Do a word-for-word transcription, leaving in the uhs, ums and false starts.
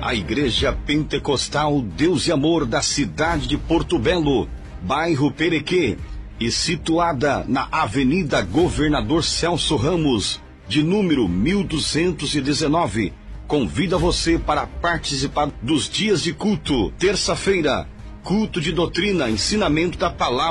A Igreja Pentecostal Deus e Amor da cidade de Porto Belo, bairro Perequê, e situada na Avenida Governador Celso Ramos, de número mil duzentos e dezenove, convida você para participar dos dias de culto. Terça-feira, culto de doutrina, ensinamento da palavra